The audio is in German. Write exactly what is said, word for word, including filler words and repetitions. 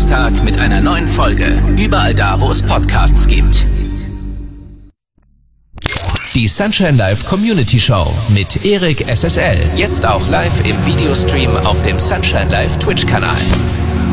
Donnerstag mit einer neuen Folge. Überall da, wo es Podcasts gibt. Die Sunshine Live Community Show mit Erik S S L. Jetzt auch live im Videostream auf dem Sunshine Live Twitch-Kanal.